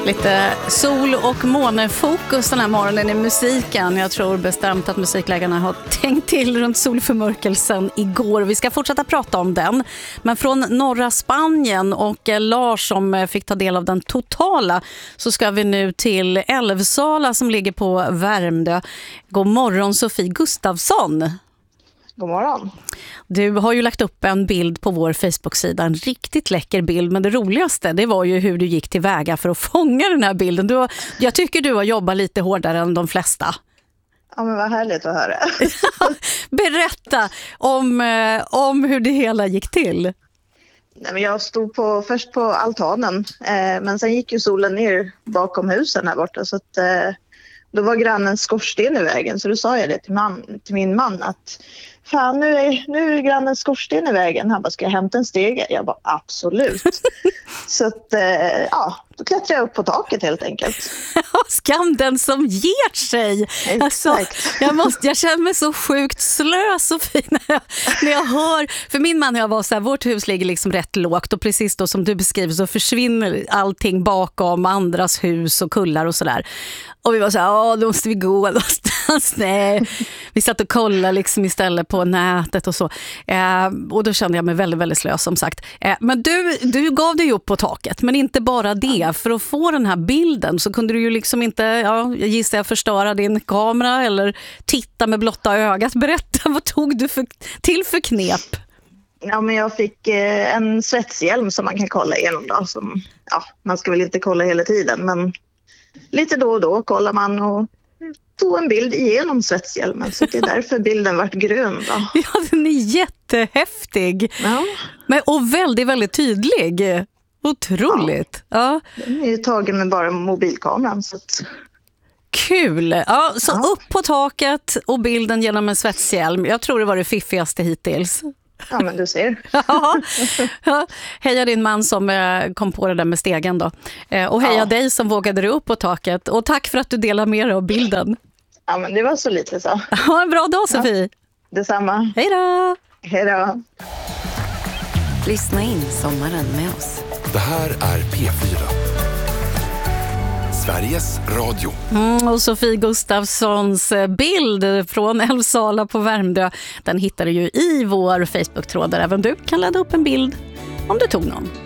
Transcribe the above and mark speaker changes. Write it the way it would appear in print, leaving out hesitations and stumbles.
Speaker 1: Lite sol- och månefokus den här morgonen i musiken. Jag tror bestämt att musiklägarna har tänkt till runt solförmörkelsen igår. Vi ska fortsätta prata om den. Men från norra Spanien och Lars som fick ta del av den totala, så ska vi nu till Älvsala som ligger på Värmdö. God morgon Sofie Gustafsson.
Speaker 2: God morgon.
Speaker 1: Du har ju lagt upp en bild på vår Facebook-sida, en riktigt läcker bild, men det roligaste det var ju hur du gick tillväga för att fånga den här bilden. Jag tycker du har jobbat lite hårdare än de flesta.
Speaker 2: Ja, men vad härligt att höra.
Speaker 1: Berätta om hur det hela gick till.
Speaker 2: Nej, men jag stod först på altanen, men sen gick ju solen ner bakom husen här borta, så att då var grannens skorsten i vägen, så då sa jag det till min man att fan, nu är grannens skorsten i vägen. Han bara, ska jag hämta en stege? Jag bara, absolut. Så att, då klättrade jag upp på taket helt enkelt.
Speaker 1: Skam den som ger sig. Alltså, jag känner mig så sjukt slö, Sofie, när jag hör. För min man och jag var så här, vårt hus ligger liksom rätt lågt och precis då som du beskriver så försvinner allting bakom andras hus och kullar och sådär. Och vi var så här, då måste vi gå någonstans. Nej. Vi satt och kollade liksom istället på nätet och så. Och då kände jag mig väldigt, väldigt slö som sagt. Men du gav dig upp på taket, men inte bara det. För att få den här bilden så kunde du ju liksom inte, jag gissar jag, förstöra din kamera eller titta med blotta ögat. Berätta, vad tog du till för knep?
Speaker 2: Ja, men jag fick en svetshjälm som man kan kolla igenom då. Man ska väl inte kolla hela tiden, men lite då och då kollar man och tog en bild igenom svetshjälmen, så det är därför bilden vart grön då.
Speaker 1: Ja, den är jättehäftig.
Speaker 2: Ja.
Speaker 1: Och väldigt, väldigt tydlig. Otroligt. Ja.
Speaker 2: Den är ju tagen med bara mobilkameran. Så att...
Speaker 1: Kul. Ja, så upp på taket och bilden genom en svetshjälm. Jag tror det var det fiffigaste hittills.
Speaker 2: Ja, men du ser.
Speaker 1: Ja. Heja din man som kom på det där med stegen då. Och heja dig som vågade dig upp på taket. Och tack för att du delar med dig av bilden.
Speaker 2: Ja, men det var så lite så.
Speaker 1: Ha en bra dag, Sofie. Ja,
Speaker 2: detsamma.
Speaker 1: Hej då.
Speaker 2: Hej då.
Speaker 3: Lyssna in sommaren med oss.
Speaker 4: Det här är P4. Sveriges Radio.
Speaker 1: Och Sofie Gustafssons bild från Älvsala på Värmdö, den hittar du ju i vår Facebook-tråd där även du kan ladda upp en bild om du tog någon.